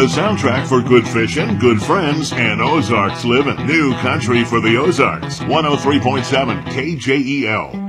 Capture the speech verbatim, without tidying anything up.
The soundtrack for good fishing, good friends, and Ozarks living. New country for the Ozarks. one oh three point seven K J E L.